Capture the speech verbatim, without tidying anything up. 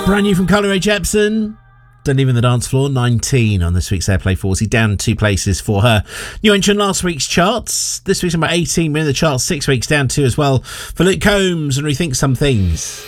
Brand new from Carly Rae Jepsen. Don't Leave in the Dance Floor, nineteen on this week's Airplay forty, down two places for her. New entry in last week's charts. This week's number eighteen, been in the charts six weeks, down two as well for Luke Combs and Rethink Some Things.